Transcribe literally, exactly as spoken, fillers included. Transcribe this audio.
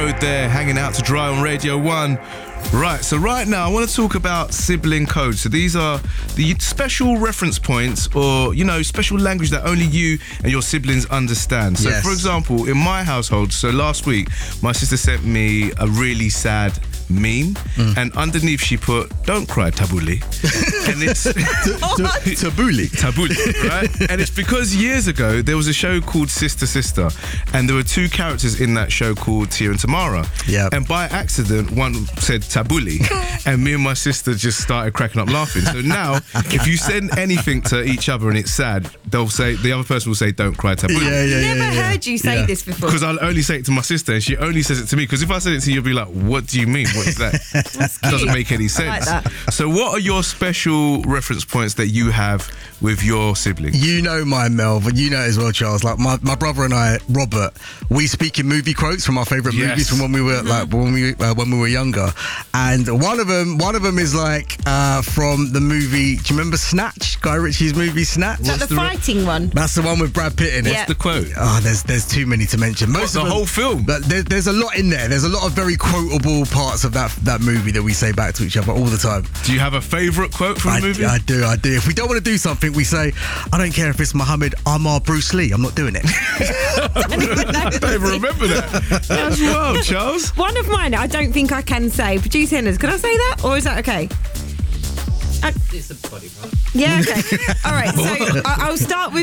There, hanging out to dry on Radio one. Right, so right now I want to talk about sibling codes. So these are the special reference points, or, you know, special language that only you and your siblings understand. So, yes. for example, in my household, so last week, my sister sent me a really sad meme, mm. and underneath she put, "Don't cry, Tabuli." And it's Tabuli. Tabuli, right? And it's because years ago there was a show called Sister Sister, and there were two characters in that show called Tia and Tamara. Yeah. And by accident, one said Tabuli, and me and my sister just started cracking up laughing. So now, if you send anything to each other and it's sad, they'll say, the other person will say, "Don't cry, Tabuli." Yeah, yeah, I've yeah, never yeah. heard you say Yeah. this before. Because I'll only say it to my sister, and she only says it to me. Because if I said it to you, you'll be like, "What do you mean? What is that?" Doesn't make any sense. I like that. So what are your special reference points that you have with your siblings? You know mine, Mel, but you know it as well, Charles. Like my, my brother and I, Robert, we speak in movie quotes from our favourite Yes. movies from when we were like when we uh, when we were younger. And one of them, one of them is like uh, from the movie. Do you remember Snatch? Guy Ritchie's movie Snatch. Is that the, the re- fighting one? That's the one with Brad Pitt in it. Yeah. What's the quote? Oh, there's there's too many to mention. Most What, of the them, whole film? But there, there's a lot in there. There's a lot of very quotable parts of that that movie that we say back to each other all the time. Do you have a favourite quote from I, the movie? I do, I do. If we don't want to do something, we say, "I don't care if it's Muhammad Amar Bruce Lee. I'm not doing it." I don't even remember that. That's wild, Charles. One of mine, I don't think I can say. Producer Henners, can I say that? Or is that okay? I, It's a body part. yeah, okay. All right, so I, I'll start with